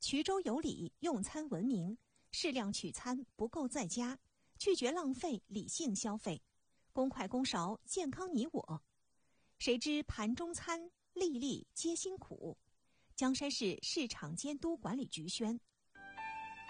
衢州有礼，用餐文明，适量取餐，不够在家，拒绝浪费，理性消费，公筷公勺，健康你我。谁知盘中餐，粒粒皆辛苦。江山市市场监督管理局宣，